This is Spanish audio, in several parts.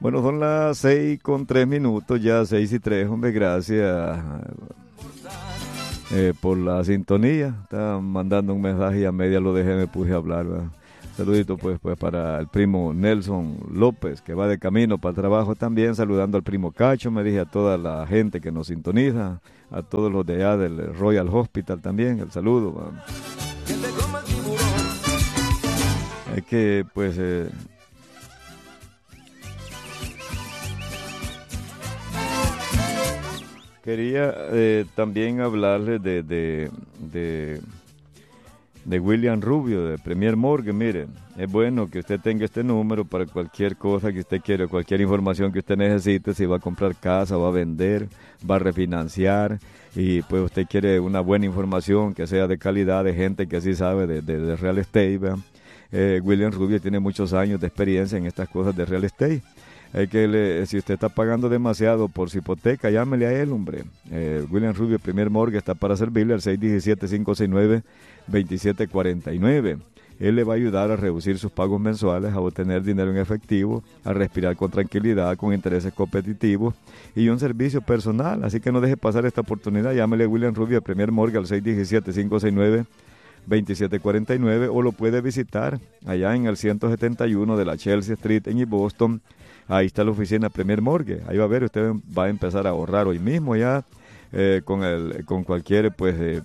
Bueno, son las 6:03, ya 6:03, hombre, gracias por la sintonía. Estaban mandando un mensaje y a media lo dejé, me puse a hablar, ¿verdad? Saludito pues para el primo Nelson López, que va de camino para el trabajo también, saludando al primo Cacho, me dije a toda la gente que nos sintoniza, a todos los de allá del Royal Hospital también, el saludo, ¿verdad? Es que pues... quería también hablarles de William Rubio, de Premier Morgue. Mire, es bueno que usted tenga este número para cualquier cosa que usted quiera, cualquier información que usted necesite, si va a comprar casa, va a vender, va a refinanciar, y pues usted quiere una buena información que sea de calidad, de gente que sí sabe de real estate, ¿verdad? William Rubio tiene muchos años de experiencia en estas cosas de real estate. Si usted está pagando demasiado por su hipoteca, llámele a él, hombre. William Rubio, Premier Morgue, está para servirle al 617-569-2749. Él le va a ayudar a reducir sus pagos mensuales, a obtener dinero en efectivo, a respirar con tranquilidad, con intereses competitivos y un servicio personal. Así que no deje pasar esta oportunidad. Llámele a William Rubio, Premier Morgue, al 617-569-2749, o lo puede visitar allá en el 171 de la Chelsea Street en East Boston. Ahí está la oficina Premier Morgue. Ahí va a ver, usted va a empezar a ahorrar hoy mismo ya con cualquier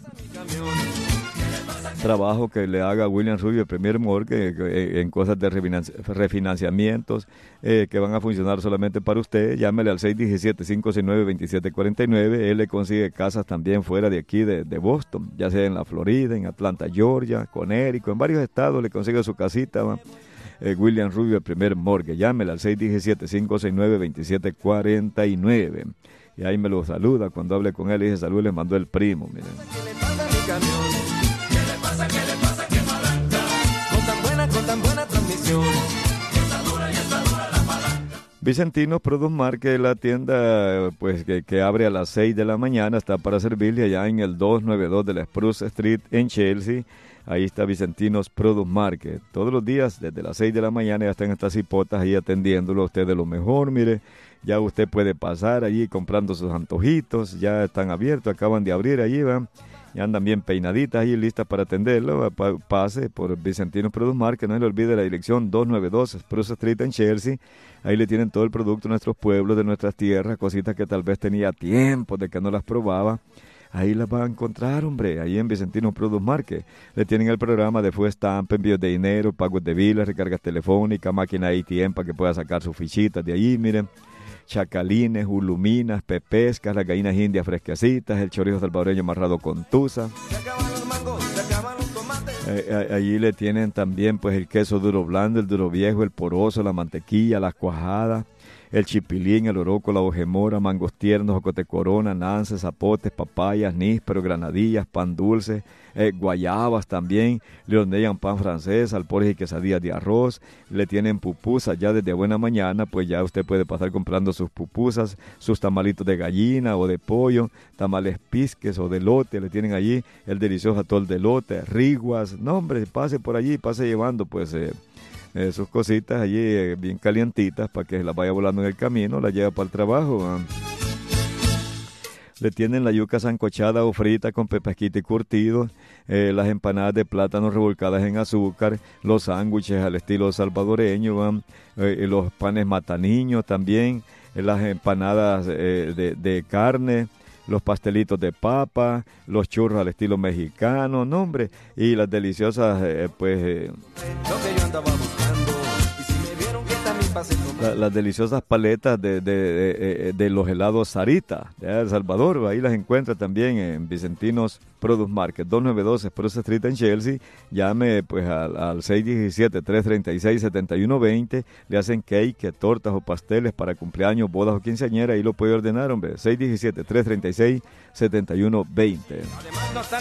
trabajo que le haga William Rubio Premier Morgue en cosas de refinanciamientos que van a funcionar solamente para usted. Llámele al 617-569-2749. Él le consigue casas también fuera de aquí de Boston, ya sea en la Florida, en Atlanta, Georgia, Connecticut, en varios estados le consigue su casita, ¿va? William Rubio, el Premier Morgue. Llámele al 617-569-2749. Y ahí me lo saluda. Cuando hable con él, le dice salud, le mandó el primo. Miren. ¿Qué le pasa a mi camión? ¿Qué le pasa? ¿Qué le pasa? ¿Qué mal anda? Con tan buena transmisión. Y está dura la palanca. Vicentinos Produce Market, la tienda pues que abre a las 6 de la mañana, está para servirle allá en el 292 de la Spruce Street en Chelsea. Ahí está Vicentinos Produce Market. Todos los días, desde las 6 de la mañana, ya están estas hipotas ahí atendiéndolo a usted de lo mejor. Mire, ya usted puede pasar allí comprando sus antojitos. Ya están abiertos, acaban de abrir allí, ¿va? Ya andan bien peinaditas ahí, listas para atenderlo. Pase por Vicentinos Produce Market. No se le olvide la dirección 292 Spruce Street en Chelsea. Ahí le tienen todo el producto de nuestros pueblos, de nuestras tierras, cositas que tal vez tenía tiempo de que no las probaba. Ahí las va a encontrar, hombre, ahí en Vicentino Produce Market. Le tienen el programa de Full Stamp, envíos de dinero, pagos de biles, recargas telefónicas, máquina ATM para que pueda sacar sus fichitas de allí, miren. Chacalines, uluminas, pepescas, las gallinas indias fresquecitas, el chorizo salvadoreño amarrado con tusa. Allí le tienen también pues el queso duro blando, el duro viejo, el poroso, la mantequilla, las cuajadas, el chipilín, el oroco, la hojemora, mangos tiernos, jocote corona, nances, zapotes, papayas, níspero, granadillas, pan dulce, guayabas también, le hornean pan francés, alpores y quesadillas de arroz. Le tienen pupusas ya desde buena mañana, pues ya usted puede pasar comprando sus pupusas, sus tamalitos de gallina o de pollo, tamales pisques o de lote. Le tienen allí el delicioso atol de lote, riguas. No, hombre, pase por allí, pase llevando pues sus cositas allí bien calientitas para que las vaya volando en el camino, las lleva para el trabajo. Le tienen la yuca sancochada o frita con pepesquite y curtido, las empanadas de plátano revolcadas en azúcar, los sándwiches al estilo salvadoreño, los panes mataniños también, las empanadas de carne, los pastelitos de papa, los churros al estilo mexicano, no, hombre, y las deliciosas, lo que yo andaba buscando, y si me vieron que también pasé las deliciosas paletas de los helados Sarita de El Salvador. Ahí las encuentra también en Vicentinos Produce Market, 292 Spruce Street en Chelsea. Llame pues al 617-336-7120. Le hacen cake, tortas o pasteles para cumpleaños, bodas o quinceañeras. Ahí lo puede ordenar, hombre. 617-336-7120.